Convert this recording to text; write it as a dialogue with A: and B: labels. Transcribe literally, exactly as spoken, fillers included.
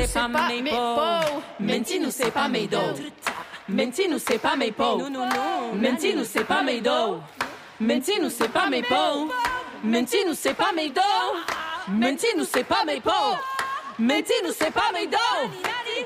A: c'est pas mes pots. Menti-nous, c'est pas mes dos. Menti-nous, c'est pas mes pots. Menti-nous, c'est pas mes dos. Menti-nous, c'est pas mes pots. Menti-nous, c'est pas mes dos. Menti-nous, c'est pas mes pots. Menti-nous, c'est pas mes dos.